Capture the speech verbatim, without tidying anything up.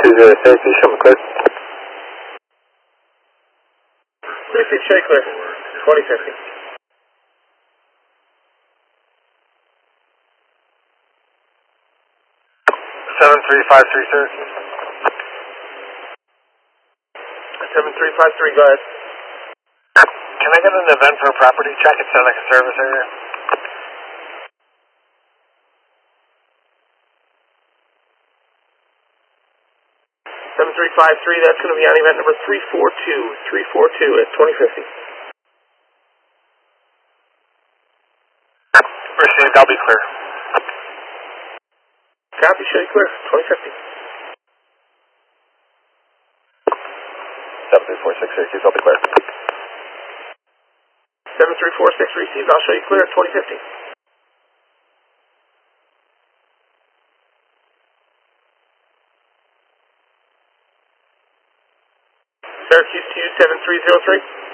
two zero six, you show me clear. three feet, show you clear. twenty fifty. seven three five three, sir. seven three five three, go ahead. Can I get an event for a property check instead of like a service area? seven three five three, that's going to be on event number three four two. three four two at twenty fifty. Received, I'll be clear. Copy, show you clear. twenty fifty. seven three four six, Syracuse, I'll be clear. seven three four six received, I'll show you clear at twenty fifty. Syracuse two seven three zero three.